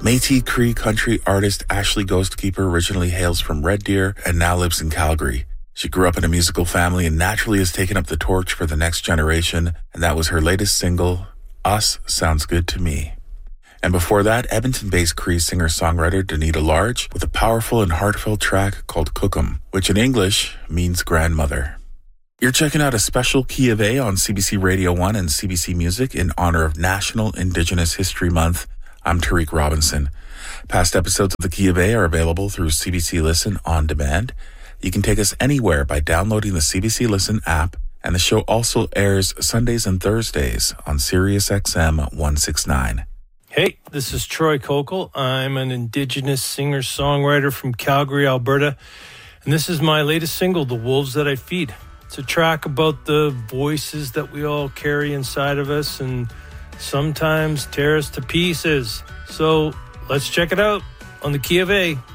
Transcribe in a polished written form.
Métis Cree country artist Ashley Ghostkeeper originally hails from Red Deer and now lives in Calgary. She grew up in a musical family and naturally has taken up the torch for the next generation, and that was her latest single, Us Sounds Good to Me. And before that, Edmonton-based Cree singer-songwriter Donita Large with a powerful and heartfelt track called Cookum, which in English means grandmother. You're checking out a special Key of A on CBC Radio 1 and CBC Music in honor of National Indigenous History Month. I'm Tariq Robinson. Past episodes of the Key of A are available through CBC Listen on demand. You can take us anywhere by downloading the CBC Listen app, and the show also airs Sundays and Thursdays on Sirius XM 169. Hey, this is Troy Kokel. I'm an Indigenous singer-songwriter from Calgary, Alberta, and this is my latest single, The Wolves That I Feed. It's a track about the voices that we all carry inside of us and sometimes tear us to pieces. So let's check it out on the Key of A.